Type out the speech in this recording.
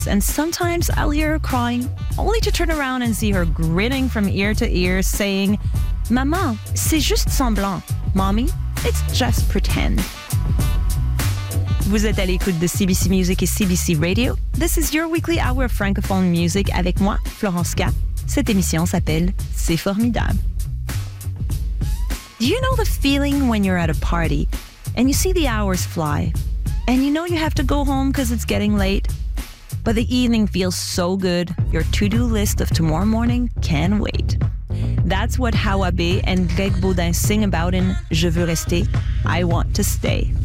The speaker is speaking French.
And sometimes I'll hear her crying, only to turn around and see her grinning from ear to ear, saying, Maman, c'est juste semblant. Mommy, it's just pretend. Vous êtes à l'écoute de CBC Music et CBC Radio. This is your weekly hour of francophone music avec moi, Florence K. Cette émission s'appelle C'est formidable. Do you know the feeling when you're at a party and you see the hours fly and you know you have to go home because it's getting late? But the evening feels so good, your to-do list of tomorrow morning can wait. That's what Hawa B and Greg Baudin sing about in Je veux rester, I want to stay.